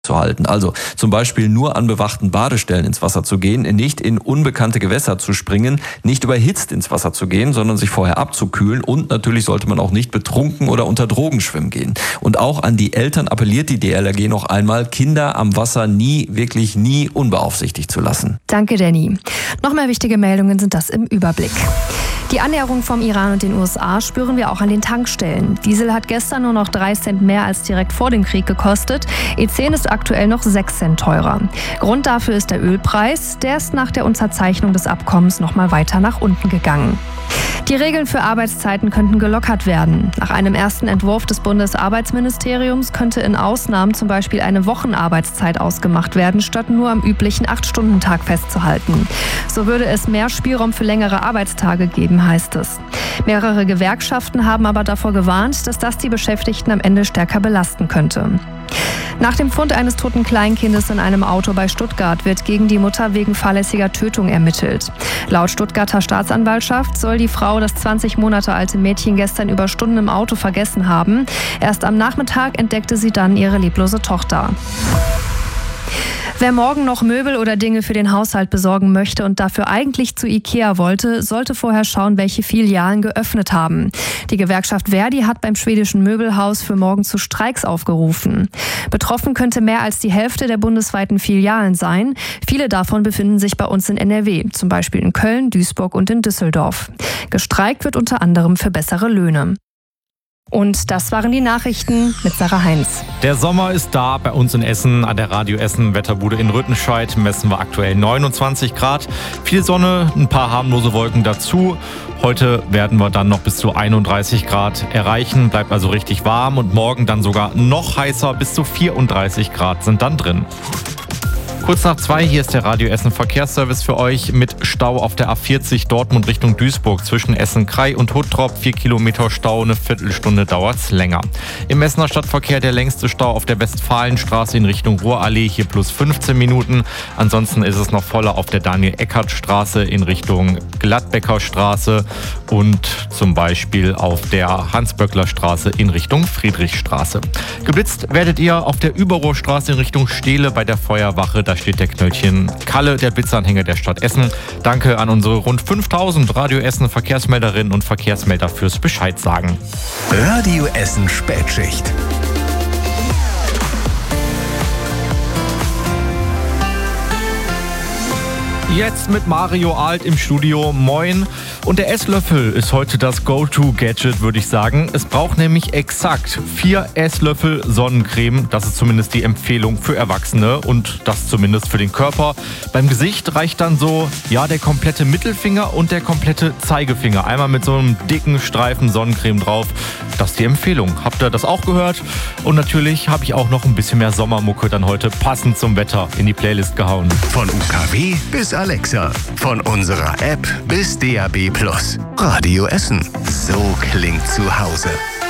zu halten. Also zum Beispiel nur an bewachten Badestellen ins Wasser zu gehen, nicht in unbekannte Gewässer zu springen, nicht überhitzt ins Wasser zu gehen, sondern sich vorher abzukühlen, und natürlich sollte man auch nicht betrunken oder unter Drogen schwimmen gehen. Und auch an die Eltern appelliert die DLRG noch einmal, Kinder am Wasser wirklich nie unbeaufsichtigt zu lassen. Danke, Danny. Noch mehr wichtige Meldungen sind das im Überblick. Die Annäherung vom Iran und den USA spüren wir auch an den Tankstellen. Diesel hat gestern nur noch 3 Cent mehr als direkt vor dem Krieg gekostet. E10 ist aktuell noch 6 Cent teurer. Grund dafür ist der Ölpreis. Der ist nach der Unterzeichnung des Abkommens noch mal weiter nach unten gegangen. Die Regeln für Arbeitszeiten könnten gelockert werden. Nach einem ersten Entwurf des Bundesarbeitsministeriums könnte in Ausnahmen zum Beispiel eine Wochenarbeitszeit ausgemacht werden, statt nur am üblichen 8-Stunden-Tag festzuhalten. So würde es mehr Spielraum für längere Arbeitstage geben, heißt es. Mehrere Gewerkschaften haben aber davor gewarnt, dass das die Beschäftigten am Ende stärker belasten könnte. Nach dem Fund eines toten Kleinkindes in einem Auto bei Stuttgart wird gegen die Mutter wegen fahrlässiger Tötung ermittelt. Laut Stuttgarter Staatsanwaltschaft soll die Frau das 20 Monate alte Mädchen gestern über Stunden im Auto vergessen haben. Erst am Nachmittag entdeckte sie dann ihre leblose Tochter. Wer morgen noch Möbel oder Dinge für den Haushalt besorgen möchte und dafür eigentlich zu IKEA wollte, sollte vorher schauen, welche Filialen geöffnet haben. Die Gewerkschaft Verdi hat beim schwedischen Möbelhaus für morgen zu Streiks aufgerufen. Betroffen könnte mehr als die Hälfte der bundesweiten Filialen sein. Viele davon befinden sich bei uns in NRW, zum Beispiel in Köln, Duisburg und in Düsseldorf. Gestreikt wird unter anderem für bessere Löhne. Und das waren die Nachrichten mit Sarah Heinz. Der Sommer ist da bei uns in Essen. An der Radio Essen Wetterbude in Rüttenscheid messen wir aktuell 29 Grad. Viel Sonne, ein paar harmlose Wolken dazu. Heute werden wir dann noch bis zu 31 Grad erreichen. Bleibt also richtig warm, und morgen dann sogar noch heißer. Bis zu 34 Grad sind dann drin. Kurz nach 2, hier ist der Radio Essen Verkehrsservice für euch mit Stau auf der A40 Dortmund Richtung Duisburg zwischen Essen-Krei und Huttrop. 4 Kilometer Stau, eine Viertelstunde dauert's länger. Im Essener Stadtverkehr der längste Stau auf der Westfalenstraße in Richtung Ruhrallee, hier plus 15 Minuten. Ansonsten ist es noch voller auf der Daniel-Eckert-Straße in Richtung Gladbecker-Straße und zum Beispiel auf der Hans-Böckler-Straße in Richtung Friedrichstraße. Geblitzt werdet ihr auf der Überrohrstraße in Richtung Steele bei der Feuerwache. Da steht der Knöllchen Kalle, der Blitzanhänger der Stadt Essen. Danke an unsere rund 5000 Radio Essen Verkehrsmelderinnen und Verkehrsmelder fürs Bescheid sagen. Radio Essen Spätschicht. Jetzt mit Mario Alt im Studio. Moin. Und der Esslöffel ist heute das Go-To-Gadget, würde ich sagen. Es braucht nämlich exakt 4 Esslöffel Sonnencreme. Das ist zumindest die Empfehlung für Erwachsene und das zumindest für den Körper. Beim Gesicht reicht dann so, ja, der komplette Mittelfinger und der komplette Zeigefinger. Einmal mit so einem dicken Streifen Sonnencreme drauf. Das ist die Empfehlung. Habt ihr das auch gehört? Und natürlich habe ich auch noch ein bisschen mehr Sommermucke dann heute passend zum Wetter in die Playlist gehauen. Von UKW bis Alexa, von unserer App bis DAB+. Radio Essen. So klingt zu Hause.